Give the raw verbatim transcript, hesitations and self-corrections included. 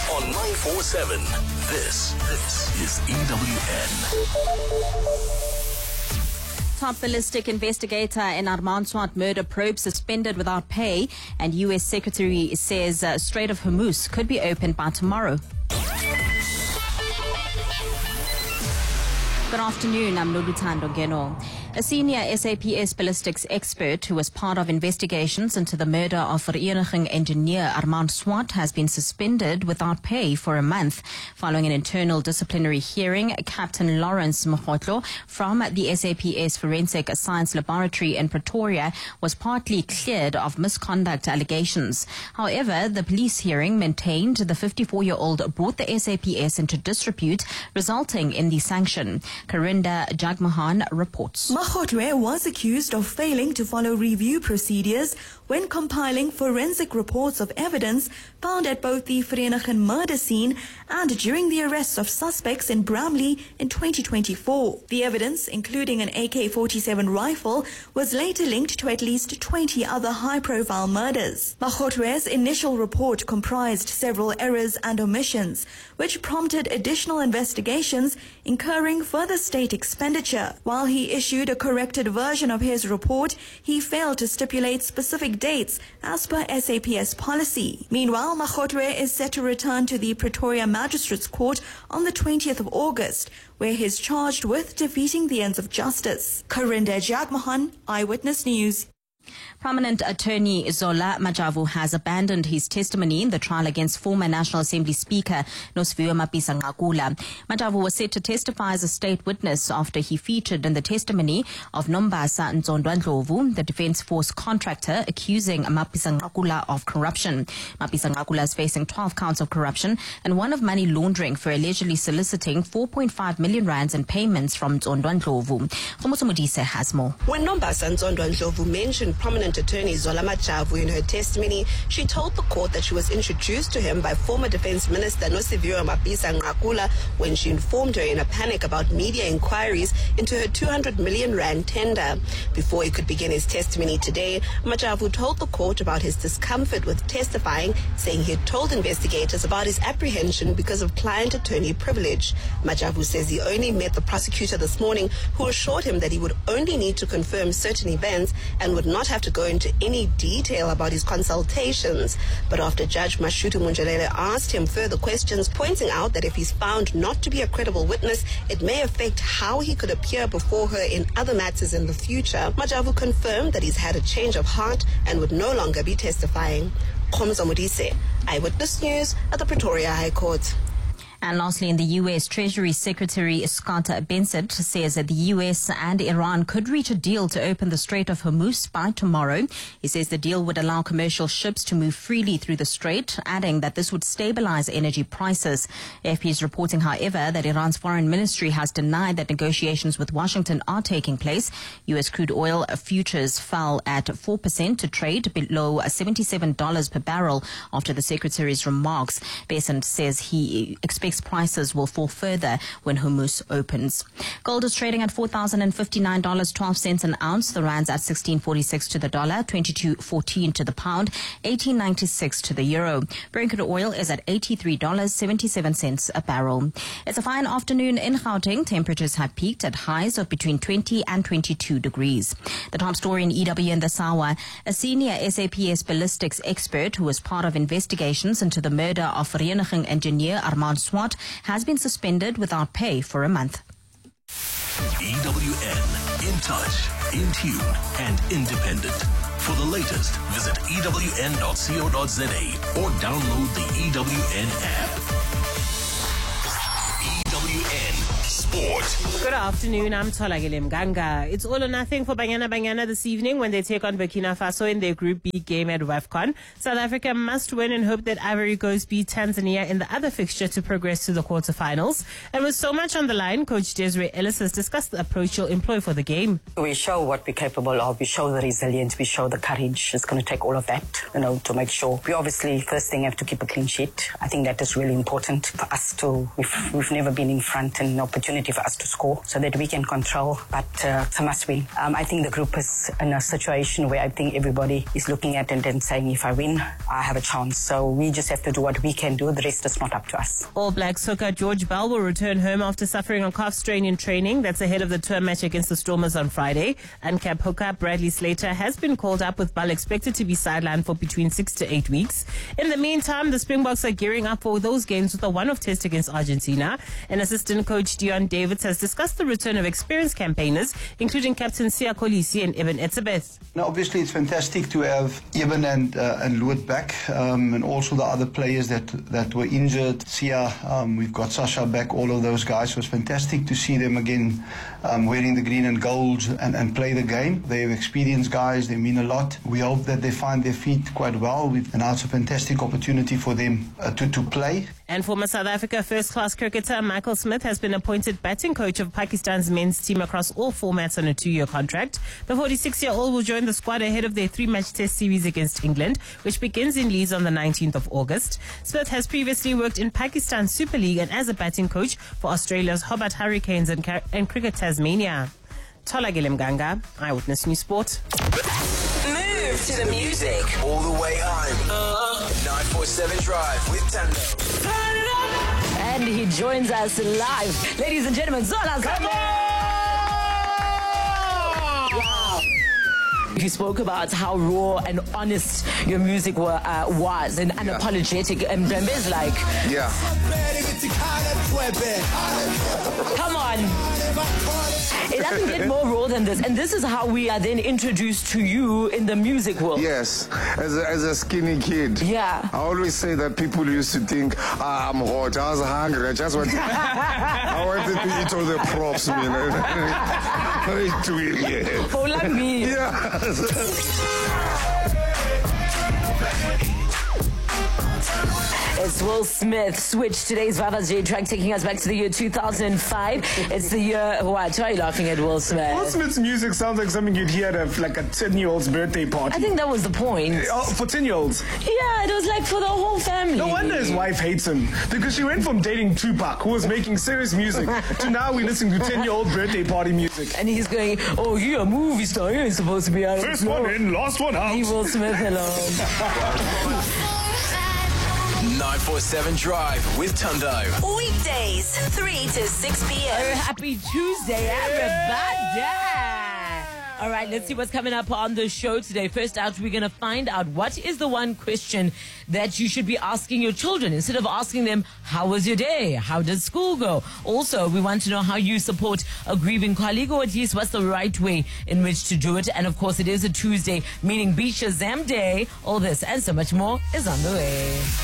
on nine four seven. This, this is E W N. Top ballistic investigator in Armand Swart murder probe suspended without pay, and U S Secretary says uh, Strait of Hormuz could be opened by tomorrow. Good afternoon, I'm Luluthando Ngeno. A senior S A P S ballistics expert who was part of investigations into the murder of vereniging engineer Armand Swart has been suspended without pay for a month. Following an internal disciplinary hearing, Captain Lawrence Mokotlo from the S A P S Forensic Science Laboratory in Pretoria was partly cleared of misconduct allegations. However, the police hearing maintained the fifty-four-year-old brought the S A P S into disrepute, resulting in the sanction. Karinda Jagmohan reports. Mokotlo was accused of failing to follow review procedures when compiling forensic reports of evidence found at both the Vereeniging murder scene and during the arrests of suspects in Bramley in twenty twenty-four. The evidence, including an A K forty-seven rifle, was later linked to at least twenty other high-profile murders. Mokotlo's initial report comprised several errors and omissions, which prompted additional investigations, incurring further state expenditure. While he issued a corrected version of his report, he failed to stipulate specific dates as per S A P S policy. Meanwhile, Mokotlo is set to return to the Pretoria Magistrates Court on the twentieth of August, where he is charged with defeating the ends of justice. Karinda Jagmohan, Eyewitness News. Prominent attorney Zola Majavu has abandoned his testimony in the trial against former National Assembly Speaker Nosiviwe Mapisa-Nqakula. Majavu was set to testify as a state witness after he featured in the testimony of Nombasa Nzondwa-Ndlovu, the Defence Force contractor accusing Mapisa-Nqakula of corruption. Mapisa-Nqakula is facing twelve counts of corruption and one of money laundering for allegedly soliciting four point five million rands in payments from Nzondwa-Ndlovu. Khomoso Modise has more. When Nombasa Nzondwa-Ndlovu mentioned prominent attorney Zola Majavu in her testimony, she told the court that she was introduced to him by former Defence Minister Nosiviwe Mapisa-Nqakula when she informed her in a panic about media inquiries into her two hundred million rand tender. Before he could begin his testimony today, Majavu told the court about his discomfort with testifying, saying he had told investigators about his apprehension because of client-attorney privilege. Majavu says he only met the prosecutor this morning, who assured him that he would only need to confirm certain events and would not have to go into any detail about his consultations. But after Judge Mashudu Munjalele asked him further questions, pointing out that if he's found not to be a credible witness, it may affect how he could appear before her in other matters in the future, Majavu confirmed that he's had a change of heart and would no longer be testifying. Khomoso Modise, Eyewitness News at the Pretoria High Court. And lastly, in the U S, Treasury Secretary Scott Bessent says that the U S and Iran could reach a deal to open the Strait of Hormuz by tomorrow. He says the deal would allow commercial ships to move freely through the strait, adding that this would stabilize energy prices. A F P is reporting, however, that Iran's foreign ministry has denied that negotiations with Washington are taking place. U S crude oil futures fell at four percent to trade below seventy-seven dollars per barrel after the secretary's remarks. Bessent says he expects prices will fall further when Hormuz opens. Gold is trading at four thousand fifty-nine dollars and twelve cents an ounce. The rand's at sixteen forty-six to the dollar, twenty-two fourteen to the pound, eighteen ninety-six to the euro. Brent oil is at eighty-three dollars and seventy-seven cents a barrel. It's a fine afternoon in Gauteng. Temperatures have peaked at highs of between twenty and twenty-two degrees. The top story in E W in this hour: a senior S A P S ballistics expert who was part of investigations into the murder of vereniging engineer Armand Swart has been suspended without pay for a month. E W N, in touch, in tune, and independent. For the latest, visit E W N dot co dot za or download the E W N app. E W N Sport. Good afternoon, I'm Tolagile Mganga. It's all or nothing for Banyana Banyana this evening when they take on Burkina Faso in their Group B game at WAFCON. South Africa must win and hope that Ivory Coast beat Tanzania in the other fixture to progress to the quarterfinals. And with so much on the line, Coach Desiree Ellis has discussed the approach you'll employ for the game. We show what we're capable of. We show the resilience. We show the courage. It's going to take all of that, you know, to make sure. We obviously, first thing, have to keep a clean sheet. I think that is really important for us to. We've, we've never been in front, and an opportunity opportunity for us to score so that we can control, but uh, it's a must win. Um, I think the group is in a situation where I think everybody is looking at it and saying, if I win, I have a chance. So we just have to do what we can do. The rest is not up to us. All Blacks hooker George Bell will return home after suffering a calf strain in training. That's ahead of the tour match against the Stormers on Friday. And cap hooker Bradley Slater has been called up, with Bell expected to be sidelined for between six to eight weeks. In the meantime, the Springboks are gearing up for those games with a one-off test against Argentina. And assistant coach Dion Davids has discussed the return of experienced campaigners, including captain Sia Kolisi and Eben Etzebeth. Now, obviously, it's fantastic to have Eben and uh, and Louis back, um, and also the other players that that were injured. Sia, um, we've got Sasha back. All of those guys. So it's fantastic to see them again, um, wearing the green and gold and, and play the game. They're experienced guys. They mean a lot. We hope that they find their feet quite well, and now it's a fantastic opportunity for them uh, to to play. And former South Africa first-class cricketer Michael Smith has been appointed batting coach of Pakistan's men's team across all formats on a two-year contract. The forty-six-year-old will join the squad ahead of their three-match test series against England, which begins in Leeds on the nineteenth of August. Smith has previously worked in Pakistan's Super League and as a batting coach for Australia's Hobart Hurricanes and, and Cricket Tasmania. Tholakile Mganga, Eyewitness News Sport. Move to the music. All the way home. Uh, nine forty-seven Drive with Tando. Turn it up! And he joins us live. Ladies and gentlemen, Zola. Come on! Wow. You spoke about how raw and honest your music were, uh, was and unapologetic. And Mbembe's like, yeah. Come on. It doesn't get more raw than this. And this is how we are then introduced to you in the music world. Yes, as a, as a skinny kid. Yeah. I always say that people used to think, ah, I'm hot, I was hungry, I just wanted, I wanted to eat all the props, man. To eat, yeah. Oh, like me. Yeah. It's Will Smith. Switch, today's Vava's J track, taking us back to the year two thousand five. It's the year... What? Why are you laughing at Will Smith? Will Smith's music sounds like something you'd hear at a, like a ten-year-old's birthday party. I think that was the point. Oh, for ten-year-olds? Yeah, it was like for the whole family. No wonder his wife hates him, because she went from dating Tupac, who was making serious music, to now we listen to ten-year-old birthday party music. And he's going, oh, you're a movie star. You ain't supposed to be out. First one in, last one out. Leave Will Smith alone. nine forty-seven Drive with Tundo. Weekdays, three to six p.m. Oh, happy Tuesday, everybody. All right, let's see what's coming up on the show today. First out, we're going to find out what is the one question that you should be asking your children instead of asking them, how was your day? How did school go? Also, we want to know how you support a grieving colleague, or at least what's the right way in which to do it. And of course, it is a Tuesday, meaning Beach Shazam Day. All this and so much more is on the way.